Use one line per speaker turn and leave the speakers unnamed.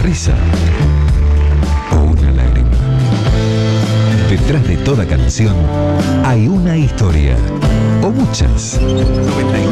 sonrisa o una lágrima. Detrás de toda canción hay una historia, o muchas. 92.